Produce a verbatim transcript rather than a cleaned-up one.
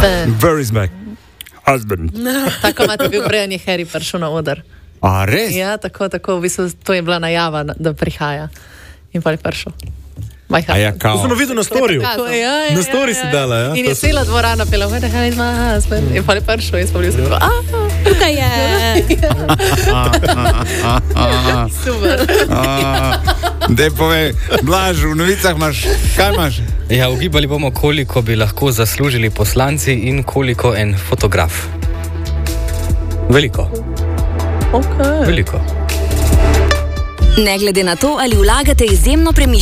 husband. Where is my husband? Tako imate bil prej, je Harry prišel na oder. A, res? Ja, tako, tako, v bistvu to je bila najava, da prihaja. In pa je prišel. A ja, kao. To sem videl na storju. Ja, ja, ja, Na story si dala, ja. In je cela dvorana pela, where the hell is my husband? In pa je prišel in smo bili vsi tako, ah, Tukaj je. super. Dej povej, Blaž, v novicah imaš, kaj imaš? Ja, ugibali bomo, koliko bi lahko zaslužili poslanci in koliko en fotograf. Veliko. Okay. Veliko. Ne glede na to, ali vlagate izjemno premišljeno